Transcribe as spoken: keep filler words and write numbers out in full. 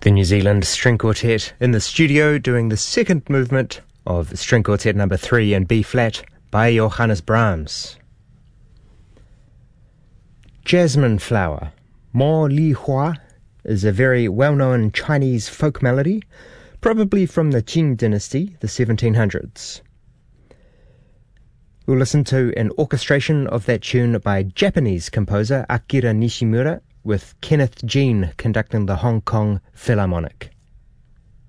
The New Zealand String Quartet in the studio doing the second movement of String Quartet number three in B-flat by Johannes Brahms. Jasmine Flower, Mo Li Hua, is a very well-known Chinese folk melody, probably from the Qing dynasty, the seventeen hundreds. We'll listen to an orchestration of that tune by Japanese composer Akira Nishimura, with Kenneth Jean conducting the Hong Kong Philharmonic.